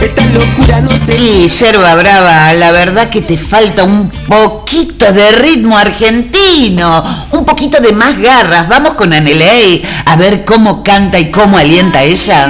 Esta locura no sé. Y Yerba Brava, la verdad que te falta un poquito de ritmo argentino, un poquito de más garras. Vamos con Aneley a ver cómo canta y cómo alienta ella.